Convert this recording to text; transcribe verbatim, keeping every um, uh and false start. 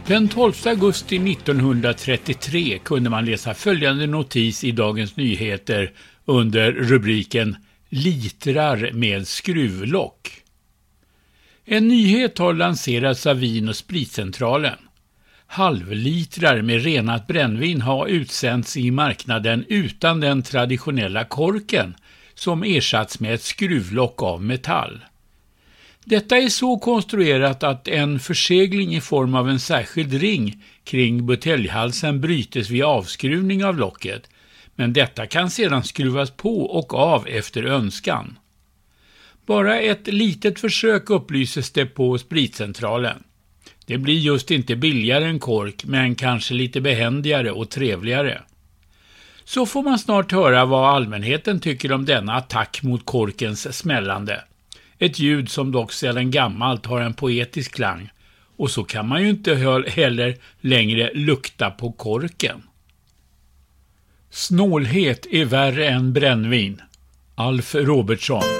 Den tolfte augusti nittonhundratrettiotre kunde man läsa följande notis i Dagens Nyheter under rubriken Litrar med skruvlock. En nyhet har lanserats av Vin- och spritcentralen. Halvlitrar med renat brännvin har utsänts i marknaden utan den traditionella korken som ersatts med ett skruvlock av metall. Detta är så konstruerat att en försegling i form av en särskild ring kring buteljhalsen brytes vid avskruvning av locket, men detta kan sedan skruvas på och av efter önskan. Bara ett litet försök upplyses det på spritcentralen. Det blir just inte billigare än kork, men kanske lite behändigare och trevligare. Så får man snart höra vad allmänheten tycker om denna attack mot korkens smällande. Ett ljud som dock sedan gammalt har en poetisk klang. Och så kan man ju inte heller längre lukta på korken. Snålhet är värre än brännvin. Alf Robertsson.